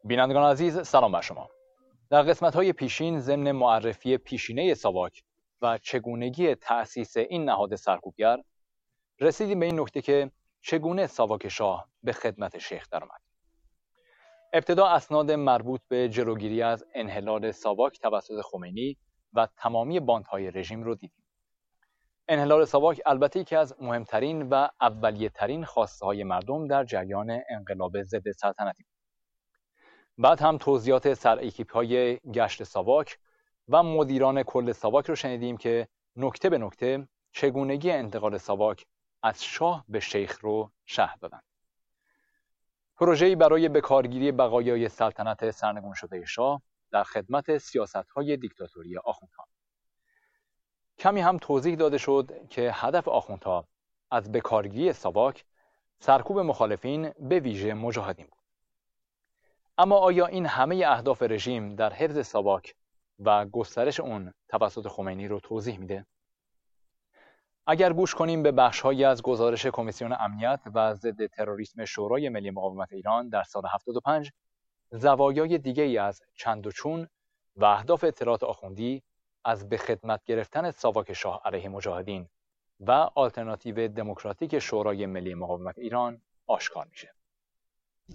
بینندگان عزیز، سلام بر شما. در قسمت‌های پیشین ضمن معرفی پیشینه ساواک و چگونگی تأسیس این نهاد سرکوبگر رسیدیم به این نکته که چگونه ساواک شاه به خدمت شیخ درآمد. ابتدا اسناد مربوط به جلوگیری از انحلال ساواک توسط خمینی و تمامی باندهای رژیم رو دیدیم. انحلال ساواک البته یکی از مهمترین و اولیه‌ترین خواسته‌های مردم در جریان انقلاب ضد سلطنتی. بعد هم توضیحات سرایکیپ‌های گشت ساواک و مدیران کل ساواک رو شنیدیم که نکته به نکته چگونگی انتقال ساواک از شاه به شیخ رو شرح دادند. پروژه‌ای برای بکارگیری بقایای سلطنت سرنگون شده شاه در خدمت سیاست‌های دیکتاتوری آخوندها. کمی هم توضیح داده شد که هدف آخوندها از بکارگیری ساواک سرکوب مخالفین به ویژه مجاهدین بود. اما آیا این همه اهداف رژیم در حفظ ساواک و گسترش اون توسط خمینی رو توضیح میده؟ اگر گوش کنیم به بخش‌هایی از گزارش کمیسیون امنیت و ضد تروریسم شورای ملی مقاومت ایران در سال 75، زوایای دیگه‌ای از چند و چون و اهداف اطلاعات آخوندی از به خدمت گرفتن ساواک شاه علیه مجاهدین و آلترناتیو دموکراتیک شورای ملی مقاومت ایران آشکار میشه.